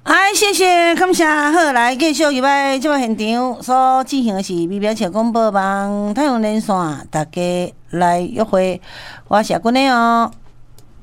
谢谢，感谢。好，来继续入来这个现场所进行的是微表情广播网太阳连线，大家来约会，我是君的哦。